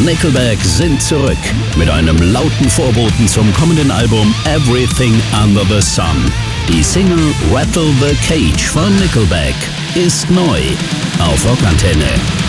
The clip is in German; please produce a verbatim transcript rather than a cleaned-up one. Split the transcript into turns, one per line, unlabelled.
Nickelback sind zurück mit einem lauten Vorboten zum kommenden Album Everything Under the Sun. Die Single Rattle the Cage von Nickelback ist neu auf Rockantenne.